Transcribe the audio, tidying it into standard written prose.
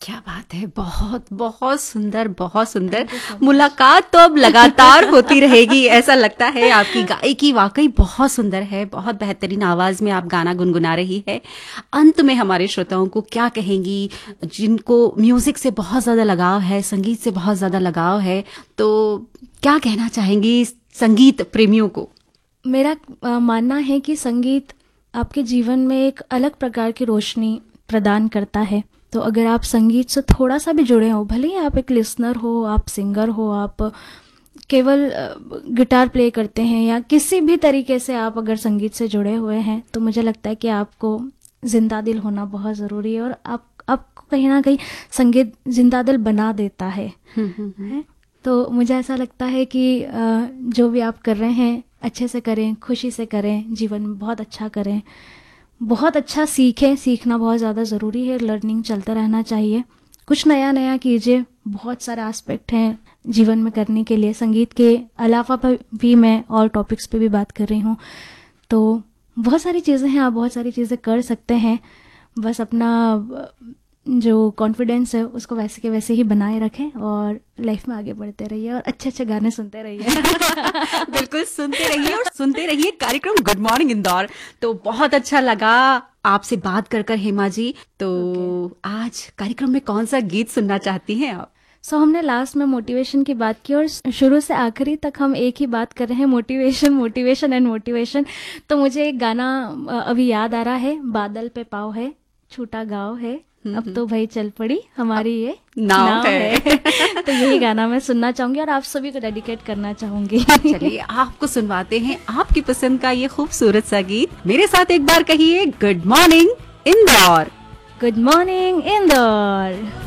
क्या बात है, बहुत बहुत सुंदर, बहुत सुंदर। मुलाकात तो अब लगातार होती रहेगी, ऐसा लगता है। आपकी गायकी वाकई बहुत सुंदर है, बहुत बेहतरीन आवाज में आप गाना गुनगुना रही है। अंत में हमारे श्रोताओं को क्या कहेंगी, जिनको म्यूजिक से बहुत ज्यादा लगाव है, संगीत से बहुत ज्यादा लगाव है, तो क्या कहना चाहेंगी संगीत प्रेमियों को? मेरा मानना है कि संगीत आपके जीवन में एक अलग प्रकार की रोशनी प्रदान करता है। तो अगर आप संगीत से थोड़ा सा भी जुड़े हो, भले ही आप एक लिसनर हो, आप सिंगर हो, आप केवल गिटार प्ले करते हैं या किसी भी तरीके से आप अगर संगीत से जुड़े हुए हैं, तो मुझे लगता है कि आपको जिंदा दिल होना बहुत ज़रूरी है। और आपको कहीं ना कहीं संगीत जिंदा दिल बना देता है। तो मुझे ऐसा लगता है कि जो भी आप कर रहे हैं अच्छे से करें, खुशी से करें, जीवन में बहुत अच्छा करें, बहुत अच्छा सीखें। सीखना बहुत ज़्यादा ज़रूरी है, लर्निंग चलता रहना चाहिए। कुछ नया नया कीजिए, बहुत सारे एस्पेक्ट हैं जीवन में करने के लिए। संगीत के अलावा भी मैं और टॉपिक्स पे भी बात कर रही हूँ, तो बहुत सारी चीज़ें हैं, आप बहुत सारी चीज़ें कर सकते हैं। बस अपना जो कॉन्फिडेंस है उसको वैसे के वैसे ही बनाए रखें और लाइफ में आगे बढ़ते रहिए और अच्छे अच्छे गाने सुनते रहिए। बिल्कुल, सुनते रहिए और सुनते रहिए कार्यक्रम गुड मॉर्निंग इंदौर। तो बहुत अच्छा लगा आपसे बात कर कर हेमा जी। तो आज कार्यक्रम में कौन सा गीत सुनना चाहती हैं आप? हमने लास्ट में मोटिवेशन की बात की और शुरू से आखिरी तक हम एक ही बात कर रहे हैं, मोटिवेशन मोटिवेशन एंड मोटिवेशन। तो मुझे एक गाना अभी याद आ रहा है, बादल पे पाँव है, छूटा गाँव है, अब तो भाई चल पड़ी हमारी ये नाव है। तो यही गाना मैं सुनना चाहूंगी और आप सभी को डेडिकेट करना चाहूंगी। चलिए आपको सुनवाते हैं आपकी पसंद का ये खूबसूरत सा गीत। मेरे साथ एक बार कहिए, good morning Indore. Good morning Indore.